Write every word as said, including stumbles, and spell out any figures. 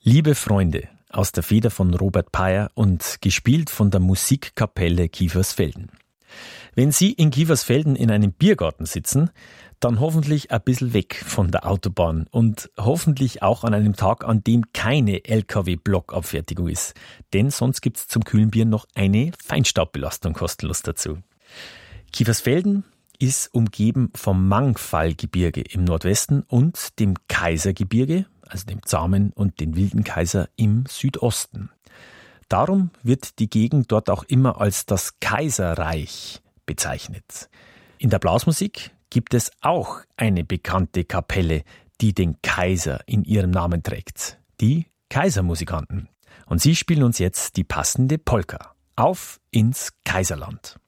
Liebe Freunde, aus der Feder von Robert Peyer und gespielt von der Musikkapelle Kiefersfelden. Wenn Sie in Kiefersfelden in einem Biergarten sitzen, dann hoffentlich ein bisschen weg von der Autobahn und hoffentlich auch an einem Tag, an dem keine L K W-Blockabfertigung ist. Denn sonst gibt's zum kühlen Bier noch eine Feinstaubbelastung kostenlos dazu. Kiefersfelden ist umgeben vom Mangfallgebirge im Nordwesten und dem Kaisergebirge, also dem zahmen und den wilden Kaiser im Südosten. Darum wird die Gegend dort auch immer als das Kaiserreich bezeichnet. In der Blasmusik gibt es auch eine bekannte Kapelle, die den Kaiser in ihrem Namen trägt. Die Kaisermusikanten. Und sie spielen uns jetzt die passende Polka. Auf ins Kaiserland.